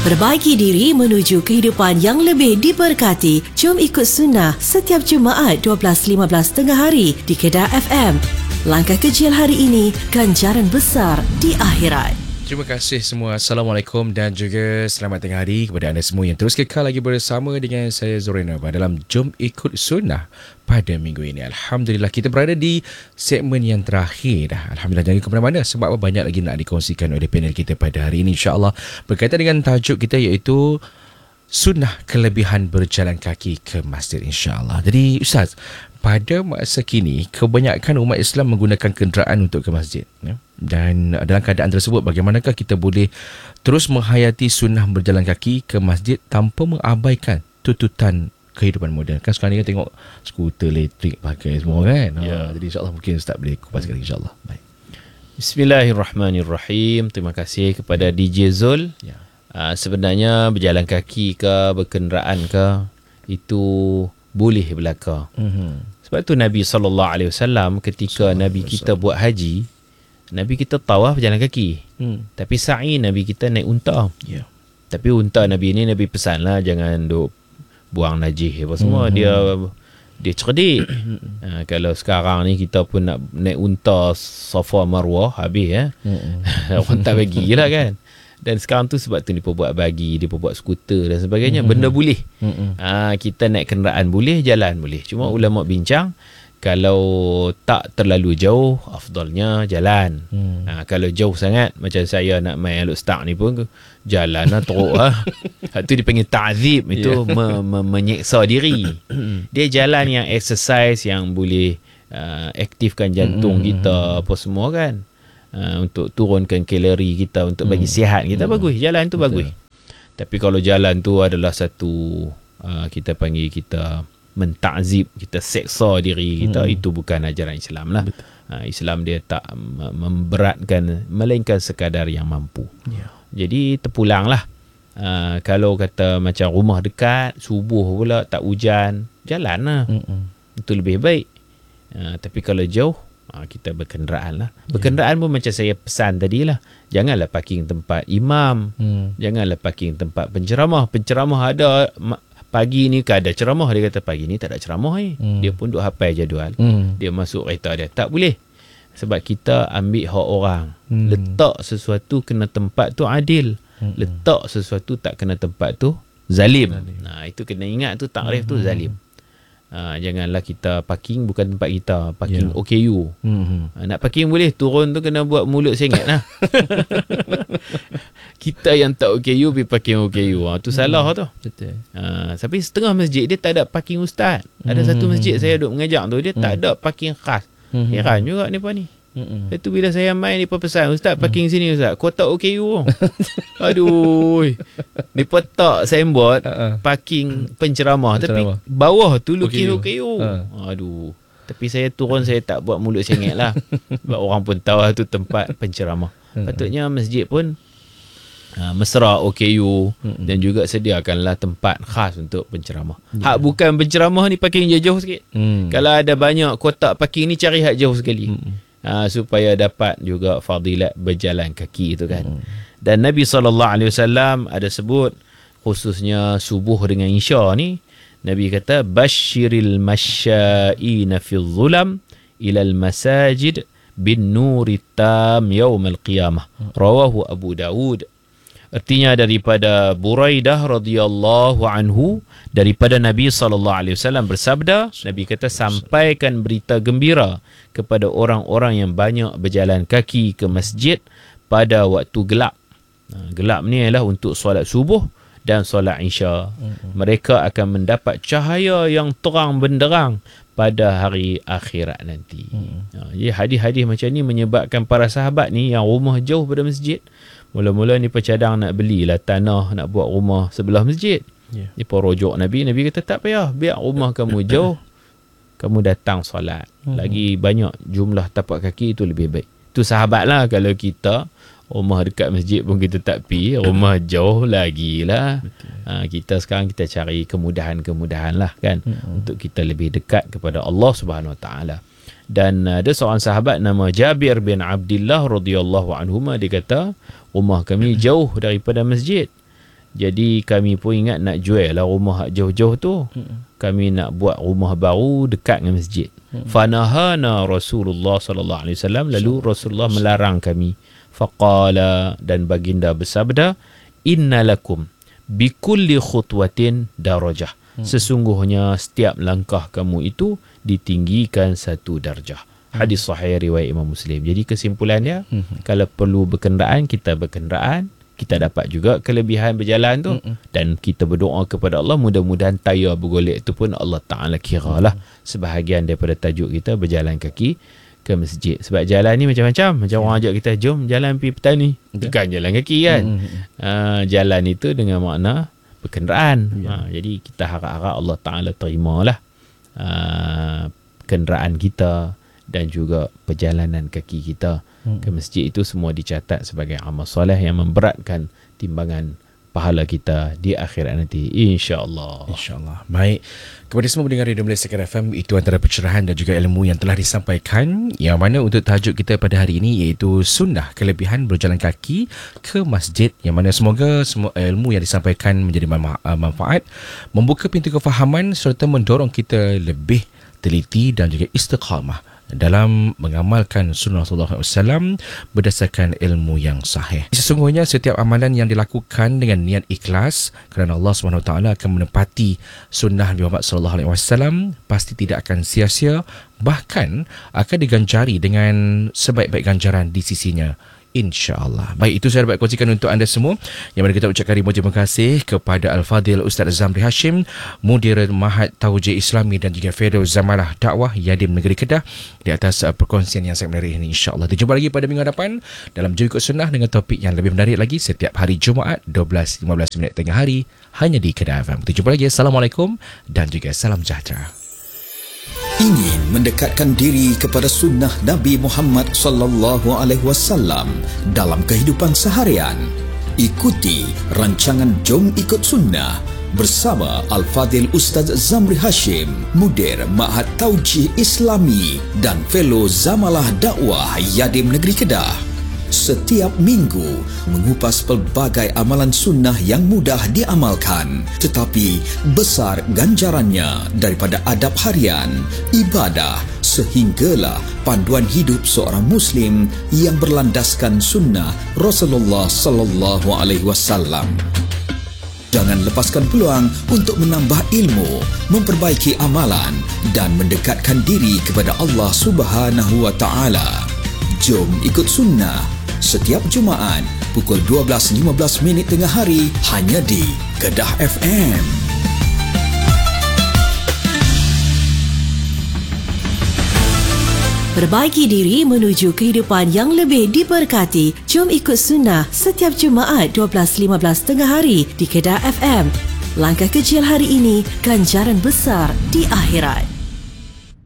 Perbaiki diri menuju kehidupan yang lebih diberkati. Jom ikut sunnah setiap Jumaat 12.15 tengah hari di Kedah FM. Langkah kecil hari ini, ganjaran besar di akhirat. Terima kasih semua. Assalamualaikum dan juga selamat tengah hari kepada anda semua yang terus kekal lagi bersama dengan saya Zorina dalam Jom Ikut Sunnah pada minggu ini. Alhamdulillah kita berada di segmen yang terakhir dah. Alhamdulillah, jangan ke mana-mana sebab banyak lagi nak dikongsikan oleh panel kita pada hari ini, insya-Allah, berkaitan dengan tajuk kita iaitu sunnah kelebihan berjalan kaki ke masjid, insya-Allah. Jadi Ustaz, pada masa kini kebanyakan umat Islam menggunakan kenderaan untuk ke masjid, ya? Dan dalam keadaan tersebut, bagaimanakah kita boleh terus menghayati sunnah berjalan kaki ke masjid tanpa mengabaikan tuntutan kehidupan moden? Kan sekarang ni kan tengok skuter elektrik pakai semua kan. Ya. Jadi insyaAllah mungkin Ustaz boleh kupaskan, insyaAllah. Baik. Bismillahirrahmanirrahim. Terima kasih kepada DJ Zul. Ya. Sebenarnya berjalan kaki ke, berkenderaan ke, itu boleh belaka. Sebab tu Nabi SAW ketika Nabi kita buat haji, Nabi kita tawaf berjalan kaki. Tapi sa'i Nabi kita naik unta. Ya. Tapi unta Nabi ni Nabi pesan lah jangan duk buang najis apa semua. Dia cerdik. Kalau sekarang ni kita pun nak naik unta Safa Marwah, habis ya. Orang tak bagi lah kan. Dan sekarang tu sebab tu dia buat bagi, dia buat skuter dan sebagainya. Benda boleh. Kita naik kenderaan boleh, jalan boleh. Cuma ulama bincang, kalau tak terlalu jauh, afdalnya jalan. Kalau jauh sangat, macam saya nak main Aluk Start ni pun, jalan lah, teruk lah. Itu dipanggil ta'zib, itu menyeksa diri. Dia jalan yang exercise, yang boleh aktifkan jantung kita, apa semua kan. Untuk turunkan kalori kita, untuk bagi sihat kita, bagus. Jalan tu bagus. Tapi kalau jalan tu adalah satu, kita panggil kita mentakzib, kita seksa diri kita, itu bukan ajaran Islam lah. Islam dia tak memberatkan, melainkan sekadar yang mampu. Jadi terpulang lah. Kalau kata macam rumah dekat, subuh pula tak hujan, jalan lah. Itu lebih baik. Tapi kalau jauh, kita berkenderaan lah. Berkenderaan pun macam saya pesan tadi lah, janganlah parking tempat imam, janganlah parking tempat penceramah. Penceramah ada pagi ni kan ada ceramah, dia kata pagi ni tak ada ceramah ni. Dia pun duk hafal jadual. Dia masuk kereta dia. Tak boleh. Sebab kita ambil hak orang. Letak sesuatu kena tempat tu adil. Letak sesuatu tak kena tempat tu zalim. Itu kena ingat tu, takrif tu zalim. Janganlah kita parking bukan tempat kita, parking OKU. Nak parking boleh, turun tu kena buat mulut sengit lah. Kita yang tak OKU pergi parking OKU, tu salah tu. Betul. Tapi setengah masjid dia tak ada parking ustaz. Ada satu masjid saya duduk mengajar tu, dia tak ada parking khas. Heran juga mereka ni. Itu bila saya main, dia pesan, ustaz parking sini ustaz, kau tak OKU. Aduh, dia tak signboard parking penceramah, tapi bawah tu lukis OKU. Aduh, tapi saya turun, saya tak buat mulut sengit lah. Sebab orang pun tahu tu tempat penceramah. Patutnya masjid pun mesra OKU dan juga sediakanlah tempat khas untuk penceramah. Hak bukan penceramah ni parking jauh sikit. Kalau ada banyak kotak parking ni, cari hak jauh sekali. Supaya dapat juga fadilat berjalan kaki itu kan. Dan Nabi SAW ada sebut, khususnya subuh dengan isya ni, Nabi kata basyiril masya'ina fil zulam ilal masajid bin nuri tam yaumal qiyamah. Rawahu Abu Dawud. Artinya daripada Buraidah radhiyallahu anhu, daripada Nabi SAW bersabda, Nabi kata, sampaikan berita gembira kepada orang-orang yang banyak berjalan kaki ke masjid pada waktu gelap. Gelap ni ialah untuk solat subuh dan solat isya. Mereka akan mendapat cahaya yang terang benderang pada hari akhirat nanti. Jadi hadis-hadis macam ni menyebabkan para sahabat ni yang rumah jauh pada masjid, mula-mula ni pecadang nak belilah tanah, nak buat rumah sebelah masjid. Dia pun rujuk Nabi. Nabi kata tak payah, biar rumah kamu jauh, kamu datang solat. Lagi banyak jumlah tapak kaki, itu lebih baik. Itu sahabat lah. Kalau kita rumah dekat masjid pun kita tak pergi, rumah jauh lagi lah. Kita sekarang kita cari kemudahan-kemudahan lah kan, untuk kita lebih dekat kepada Allah Subhanahu Wa Taala. Dan ada seorang sahabat nama Jabir bin Abdullah radhiyallahu anhuma, dia kata rumah kami jauh daripada masjid, Jadi kami pun ingat nak jual lah rumah jauh-jauh tu. Kami nak buat rumah baru dekat dengan masjid. Fanahana Rasulullah sallallahu alaihi wasallam, lalu Rasulullah melarang kami. Faqala, dan baginda bersabda, innalakum bikulli khutwatin darajah. Sesungguhnya setiap langkah kamu itu ditinggikan satu darjah. Hadis sahih riwayat Imam Muslim. Jadi kesimpulannya, kalau perlu berkenderaan, kita berkenderaan. Kita dapat juga kelebihan berjalan tu. Dan kita berdoa kepada Allah, mudah-mudahan tayar bergolek tu pun Allah Ta'ala kiralah sebahagian daripada tajuk kita berjalan kaki ke masjid. Sebab jalan ni macam-macam. Macam orang ajak kita, jom jalan pergi petani. Bukan jalan kaki kan. Jalan itu dengan makna berkenderaan. Jadi kita harap-harap Allah Ta'ala terimalah kenderaan kita dan juga perjalanan kaki kita ke masjid. Itu semua dicatat sebagai amal soleh yang memberatkan timbangan pahala kita di akhirat nanti, insya-Allah. InsyaAllah. Baik, kepada semua pendengar Radio Malaysia FM, itu antara pencerahan dan juga ilmu yang telah disampaikan, yang mana untuk tajuk kita pada hari ini iaitu sunnah kelebihan berjalan kaki ke masjid, yang mana semoga semua ilmu yang disampaikan menjadi manfaat, membuka pintu kefahaman serta mendorong kita lebih teliti dan juga istiqamah dalam mengamalkan sunnah Rasulullah SAW berdasarkan ilmu yang sahih. Sesungguhnya setiap amalan yang dilakukan dengan niat ikhlas kerana Allah SWT akan menepati sunnah Nabi Muhammad SAW, pasti tidak akan sia-sia, bahkan akan diganjari dengan sebaik-baik ganjaran di sisinya, insya-Allah. Baik, itu saya dapat kongsikan untuk anda semua, yang mana kita ucapkan ribuan terima kasih kepada Al-Fadhil Ustaz Zamri Hashim, Mudir Mahat Tauhid Islami dan juga Fellow Zamalah Dakwah Yadim Negeri Kedah, di atas perkongsian yang sangat menarik ini, insya-Allah. Kita jumpa lagi pada minggu hadapan dalam Jom Ikut Sunnah dengan topik yang lebih menarik lagi setiap hari Jumaat 12.15 tengah hari hanya di Kedah FM. Kita jumpa lagi. Assalamualaikum dan juga salam sejahtera. Ingin mendekatkan diri kepada sunnah Nabi Muhammad sallallahu alaihi wasallam dalam kehidupan seharian? Ikuti rancangan Jom Ikut Sunnah bersama Al-Fadhil Ustaz Zamri Hashim, Mudir Ma'had Tauhid Islami dan Fellow Zamalah Dakwah Yadim Negeri Kedah. Setiap minggu mengupas pelbagai amalan sunnah yang mudah diamalkan tetapi besar ganjarannya, daripada adab harian, ibadah sehinggalah panduan hidup seorang muslim yang berlandaskan sunnah Rasulullah sallallahu alaihi wasallam. Jangan lepaskan peluang untuk menambah ilmu, memperbaiki amalan dan mendekatkan diri kepada Allah Subhanahu wa taala. Jom Ikut Sunnah setiap Jumaat pukul 12.15 tengah hari hanya di Kedah FM. Perbaiki diri menuju kehidupan yang lebih diberkati. Jom Ikut Sunnah setiap Jumaat 12.15 tengah hari di Kedah FM. Langkah kecil hari ini, ganjaran besar di akhirat.